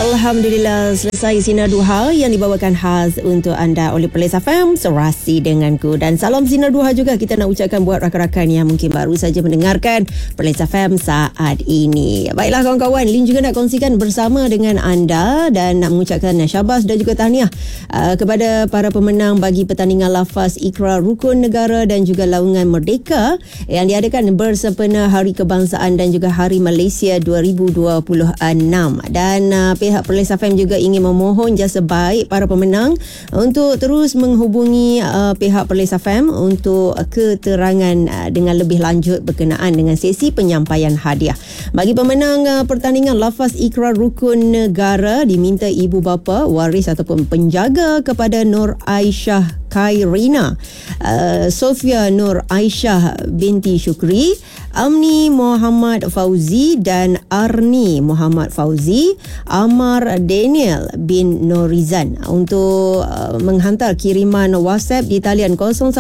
Alhamdulillah, selesai Sinar Duha yang dibawakan khas untuk anda oleh Perlis FM, Serasi Denganku. Dan salam Sinar Duha juga kita nak ucapkan buat rakan-rakan yang mungkin baru saja mendengarkan Perlis FM saat ini. Baiklah kawan-kawan, Lin juga nak kongsikan bersama dengan anda dan nak mengucapkan syabas dan juga tahniah kepada para pemenang bagi pertandingan lafaz Ikrar Rukun Negara dan juga Laungan Merdeka yang diadakan bersempena Hari Kebangsaan dan juga Hari Malaysia 2026. Dan pihak Perlis FM juga ingin memohon jasa baik para pemenang untuk terus menghubungi pihak Perlis FM untuk keterangan dengan lebih lanjut berkenaan dengan sesi penyampaian hadiah. Bagi pemenang pertandingan lafaz Ikrar Rukun Negara, diminta ibu bapa, waris ataupun penjaga kepada Nur Aisyah Khairina, Sofia Nur Aisyah binti Syukri, Amni Muhammad Fauzi dan Arni Muhammad Fauzi, Amar Daniel bin Norizan untuk menghantar kiriman WhatsApp di talian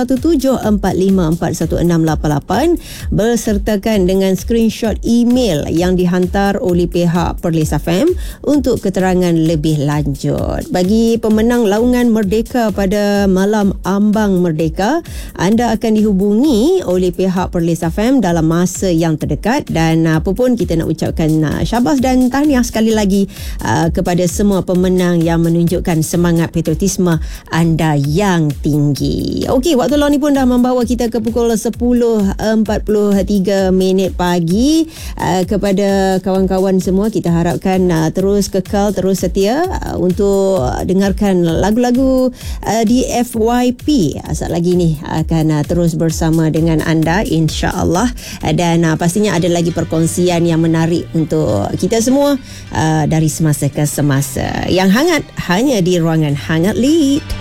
0174541688 bersertakan dengan screenshot email yang dihantar oleh pihak Perlis FM untuk keterangan lebih lanjut. Bagi pemenang Laungan Merdeka pada malam Ambang Merdeka, anda akan dihubungi oleh pihak Perlis FM dalam masa yang terdekat. Dan apa pun kita nak ucapkan syabas dan tahniah sekali lagi kepada semua pemenang yang menunjukkan semangat patriotisme anda yang tinggi. Okey, waktu lawan ni pun dah membawa kita ke pukul 10.43 pagi. Kepada kawan-kawan semua, kita harapkan terus kekal, terus setia untuk dengarkan lagu-lagu di FYP. Saat lagi ni akan terus bersama dengan anda insya-Allah, dan pastinya ada lagi perkongsian yang menarik untuk kita semua dari semasa ke semasa. Yang hangat hanya di ruangan Hangat Lead.